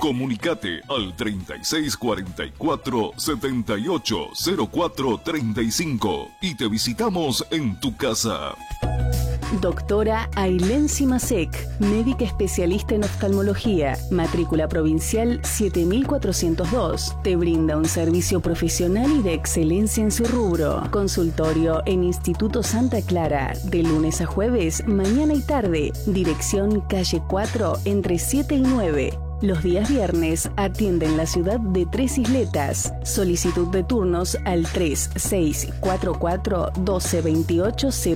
Comunicate al 3644-780435 y te visitamos en tu casa. Doctora Ailén Simasek, médica especialista en oftalmología, matrícula provincial 7402. Te brinda un servicio profesional y de excelencia en su rubro. Consultorio en Instituto Santa Clara, de lunes a jueves, mañana y tarde. Dirección calle 4, entre 7 y 9. Los días viernes atiende en la ciudad de Tres Isletas. Solicitud de turnos al 3644 1228